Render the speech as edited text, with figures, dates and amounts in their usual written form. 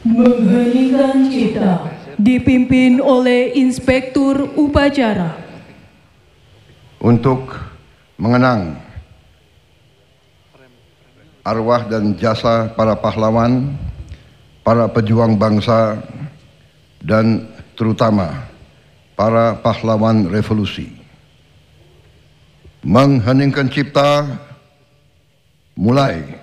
Mengheningkan cipta dipimpin oleh Inspektur Upacara. Untuk mengenang arwah dan jasa para pahlawan, para pejuang bangsa, dan terutama para pahlawan revolusi. Mengheningkan cipta mulai.